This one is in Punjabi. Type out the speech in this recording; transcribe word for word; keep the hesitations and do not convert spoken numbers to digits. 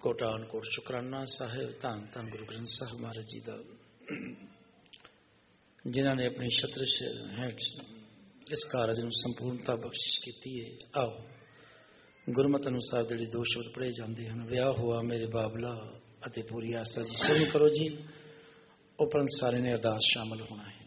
ਕੋਟਾਨ ਕੋਟ ਸ਼ੁਕਰਾਨਾ ਸਾਹਿਬ। ਧੰਨ ਧੰਨ ਗੁਰੂ ਗ੍ਰੰਥ ਸਾਹਿਬ ਮਹਾਰਾਜ ਜੀ ਦਾ, ਜਿਨ੍ਹਾਂ ਨੇ ਆਪਣੀ ਛਤਰਛ ਹੇਠ ਇਸ ਕਾਰਜ ਨੂੰ ਸੰਪੂਰਨਤਾ ਬਖਸ਼ਿਸ਼ ਕੀਤੀ ਹੈ। ਆਓ ਗੁਰਮਤਿ ਅਨੁਸਾਰ ਜਿਹੜੇ ਦੋ ਸ਼ਬਦ ਪੜ੍ਹੇ ਜਾਂਦੇ ਹਨ, ਵਿਆਹ ਹੋਆ ਮੇਰੇ ਬਾਬਲਾ ਅਤੇ ਪੂਰੀ ਆਸਾ ਜੀ, ਸ਼ੁਰੂ ਕਰੋ ਜੀ। ਉਪਰੰਤ ਸਾਰੇ ਨੇ ਅਰਦਾਸ ਸ਼ਾਮਲ ਹੋਣਾ ਹੈ।